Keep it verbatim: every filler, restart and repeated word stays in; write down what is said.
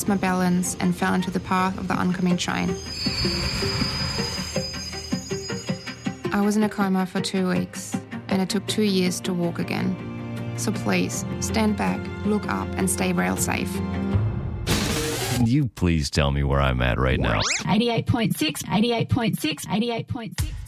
my balance and fell into the path of the oncoming train. I was in a coma for two weeks, and it took two years to walk again. So please, stand back, look up, and stay rail safe. Can you please tell me where I'm at right now? eighty-eight point six, eighty-eight point six, eighty-eight point six.